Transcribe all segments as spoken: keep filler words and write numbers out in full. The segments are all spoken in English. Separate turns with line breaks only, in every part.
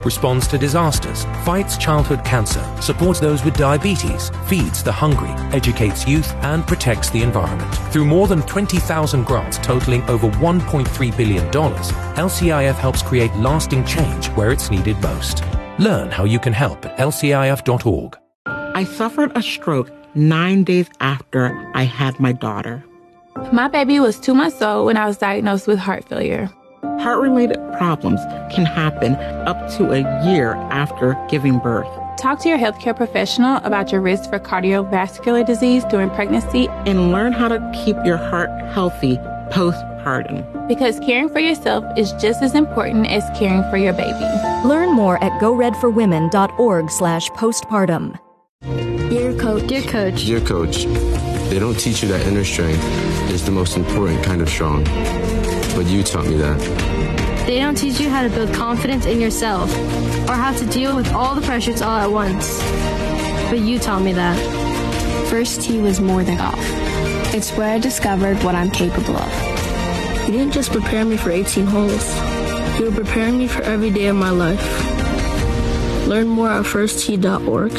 responds to disasters, fights childhood cancer, supports those with diabetes, feeds the hungry, educates youth, and protects the environment. Through more than twenty thousand grants totaling over one point three billion dollars, L C I F helps create lasting change where it's needed most. Learn how you can help at L C I F dot org.
I suffered a stroke nine days after I had my daughter.
My baby was two months old when I was diagnosed with heart failure.
Heart-related problems can happen up to a year after giving birth.
Talk to your healthcare professional about your risk for cardiovascular disease during pregnancy
and learn how to keep your heart healthy postpartum.
Because caring for yourself is just as important as caring for your baby.
Learn more at go red for women dot org slash postpartum.
Dear Coach. Dear Coach.
Dear Coach, they don't teach you that inner strength is the most important kind of strong. But you taught me that.
They don't teach you how to build confidence in yourself or how to deal with all the pressures all at once. But you taught me that.
First tee was more than golf. It's where I discovered what I'm capable of.
You didn't just prepare me for eighteen holes. You were preparing me for every day of my life. Learn more at first tee dot org.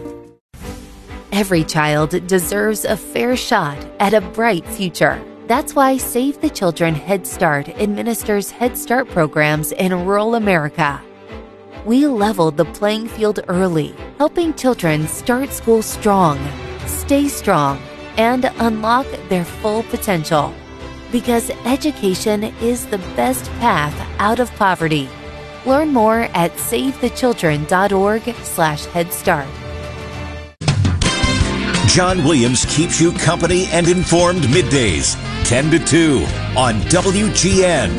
Every child deserves a fair shot at a bright future. That's why Save the Children Head Start administers Head Start programs in rural America. We leveled the playing field early, helping children start school strong, stay strong, and unlock their full potential. Because education is the best path out of poverty. Learn more at save the children dot org slash head start.
John Williams keeps you company and informed middays, ten to two on W G N.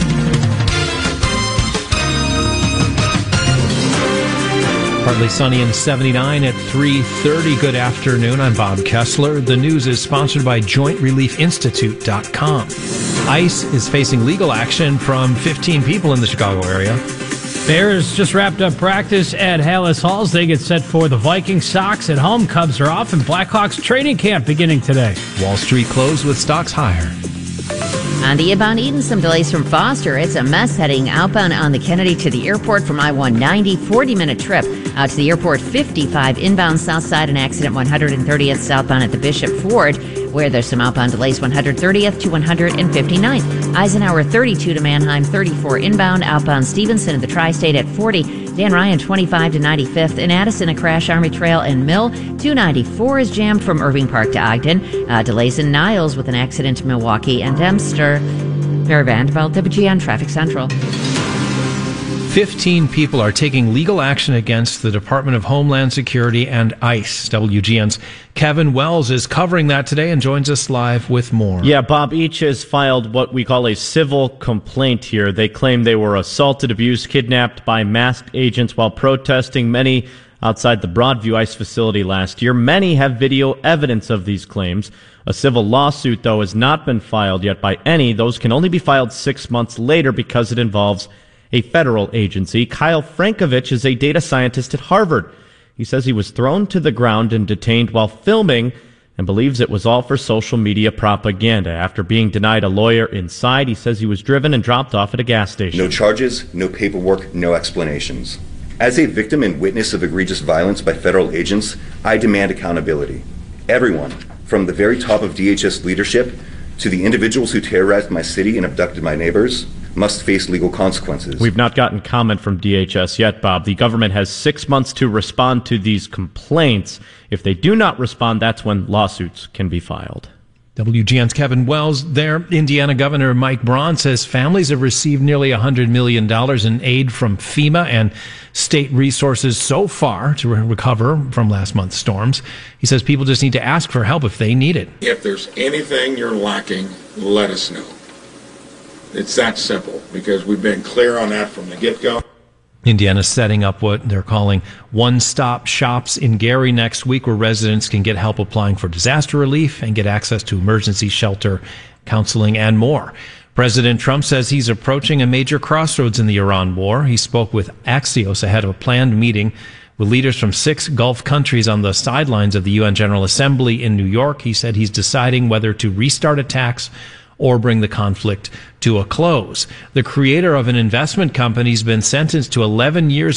Partly sunny and seventy-nine at three thirty. Good afternoon. I'm Bob Kessler. The news is sponsored by joint relief institute dot com. ICE is facing legal action from fifteen people in the Chicago area.
Bears just wrapped up practice at Hallis Halls. They get set for the Viking Sox at home. Cubs are off, and Blackhawks training camp beginning today.
Wall Street closed with stocks higher.
On the inbound Eden, some delays from Foster. It's a mess heading outbound on the Kennedy to the airport from I one ninety. forty-minute trip out to the airport. fifty-five inbound south side. An accident one thirtieth southbound at the Bishop Ford, where there's some outbound delays. one thirtieth to one fifty-ninth. Eisenhower thirty-two to Manheim. thirty-four inbound. Outbound Stevenson at the Tri-State at forty. Dan Ryan twenty-five to ninety-fifth. In Addison, a crash. Army Trail and Mill. two ninety-four is jammed from Irving Park to Ogden. Uh, delays in Niles with an accident in Milwaukee and Dempster. Mary Vanderbilt, W G N Traffic Central.
Fifteen people are taking legal action against the Department of Homeland Security and ICE. W G N's Kevin Wells is covering that today and joins us live with more.
Yeah, Bob, each has filed what we call a civil complaint here. They claim they were assaulted, abused, kidnapped by masked agents while protesting, many outside the Broadview ICE facility last year. Many have video evidence of these claims. A civil lawsuit, though, has not been filed yet by any. Those can only be filed six months later because it involves a federal agency. Kyle Frankovich is a data scientist at Harvard. He says he was thrown to the ground and detained while filming and believes it was all for social media propaganda. After being denied a lawyer inside, he says he was driven and dropped off at a gas station.
No charges, no paperwork, no explanations. As a victim and witness of egregious violence by federal agents, I demand accountability. Everyone, from the very top of D H S leadership to the individuals who terrorized my city and abducted my neighbors, must face legal consequences.
We've not gotten comment from D H S yet, Bob. The government has six months to respond to these complaints. If they do not respond, that's when lawsuits can be filed.
W G N's Kevin Wells there. Indiana Governor Mike Braun says families have received nearly one hundred million dollars in aid from FEMA and state resources so far to re- recover from last month's storms. He says people just need to ask for help if they need it.
If there's anything you're lacking, let us know. It's that simple, because we've been clear on that from the get-go.
Indiana's setting up what they're calling one-stop shops in Gary next week, where residents can get help applying for disaster relief and get access to emergency shelter, counseling, and more. President Trump says he's approaching a major crossroads in the Iran war. He spoke with Axios ahead of a planned meeting with leaders from six Gulf countries on the sidelines of the U N General Assembly in New York. He said he's deciding whether to restart attacks or bring the conflict to a close. The creator of an investment company has been sentenced to eleven years